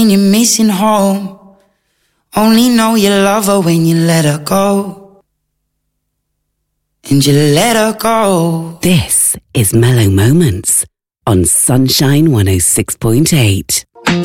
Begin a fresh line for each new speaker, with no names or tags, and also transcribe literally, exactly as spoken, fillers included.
you're missing home. Only know you love her when you let her go. And you let her go.
This is Mellow Moments on Sunshine one oh six point eight.